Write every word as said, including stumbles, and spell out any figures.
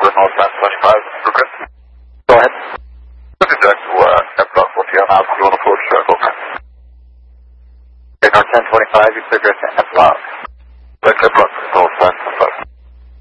North San twenty-five, progress. Go ahead. Contact to uh, F block forty on out, you want to approach uh, over. Okay, North ten twenty-five, you clear direct to F block. Direct F block.